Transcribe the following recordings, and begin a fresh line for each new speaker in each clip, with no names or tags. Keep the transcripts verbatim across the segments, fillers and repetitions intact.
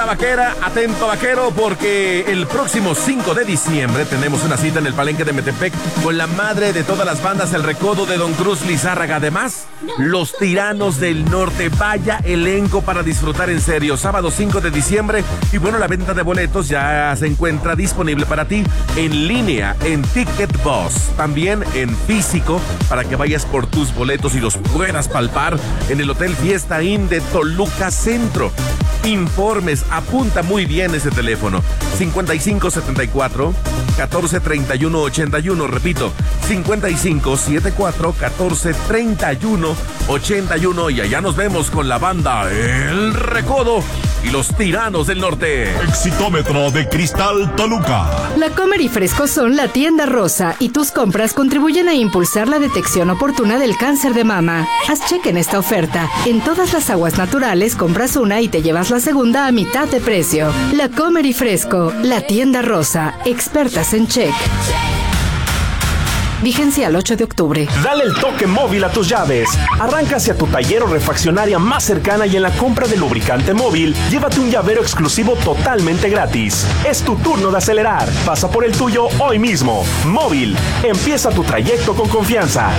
vaquera, atento vaquero, porque el próximo cinco de diciembre tenemos una cita en el Palenque de Metepec con la madre de todas las bandas, El Recodo de Don Cruz Lizárraga. Además, Los Tiranos del Norte. Vaya elenco para disfrutar en serio. Sábado cinco de diciembre. Y bueno, la venta de boletos ya se encuentra disponible para ti en línea en Ticket Boss. También en físico para que vayas por tus boletos y los puedas palpar en el Hotel Fiesta Inn de Toluca Centro. Informes, apunta muy bien ese teléfono: cincuenta y cinco setenta y cuatro catorce treinta y uno ochenta y uno. Repito, cincuenta y cinco setenta y cuatro catorce treinta y uno ochenta y uno. Y allá nos vemos con la banda El Recodo y Los Tiranos del Norte.
Exitómetro de Cristal Toluca.
La Comer y Fresco son la tienda rosa y tus compras contribuyen a impulsar la detección oportuna del cáncer de mama. Haz cheque en esta oferta. En todas las aguas naturales compras una y te llevas la segunda a mitad de precio. La Comer y Fresco, la tienda rosa, expertas en check. Vigencia al ocho de octubre.
Dale el toque móvil a tus llaves. Arranca hacia tu taller o refaccionaria más cercana y en la compra de lubricante móvil, llévate un llavero exclusivo totalmente gratis. Es tu turno de acelerar. Pasa por el tuyo hoy mismo. Móvil. Empieza tu trayecto con confianza.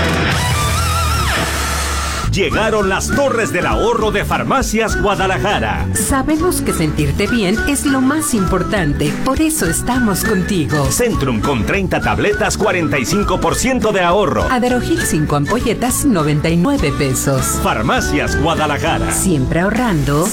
Llegaron las Torres del Ahorro de Farmacias Guadalajara.
Sabemos que sentirte bien es lo más importante, por eso estamos contigo.
Centrum con treinta tabletas, cuarenta y cinco por ciento de ahorro.
Aderogil cinco ampolletas, noventa y nueve pesos.
Farmacias Guadalajara.
Siempre ahorrando,